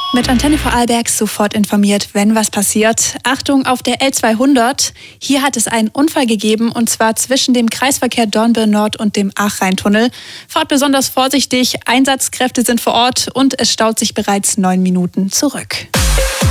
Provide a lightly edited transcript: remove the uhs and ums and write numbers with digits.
Mit Antenne Vorarlberg sofort informiert, wenn was passiert. Achtung auf der L200. Hier hat es einen Unfall gegeben und zwar zwischen dem Kreisverkehr Dornbirn Nord und dem Ach-Rhein-Tunnel. Fahrt besonders vorsichtig, Einsatzkräfte sind vor Ort und es staut sich bereits 9 Minuten zurück.